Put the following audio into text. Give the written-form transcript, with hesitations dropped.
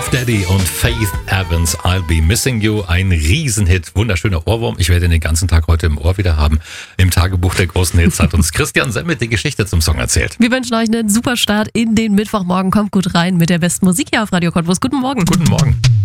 Puff Daddy und Faith Evans, I'll Be Missing You. Ein Riesenhit, wunderschöner Ohrwurm. Ich werde ihn den ganzen Tag heute im Ohr wieder haben. Im Tagebuch der großen Hits hat uns Christian Semmelt die Geschichte zum Song erzählt. Wir wünschen euch einen super Start in den Mittwochmorgen. Kommt gut rein mit der besten Musik hier auf Radio Cottbus. Guten Morgen. Guten Morgen.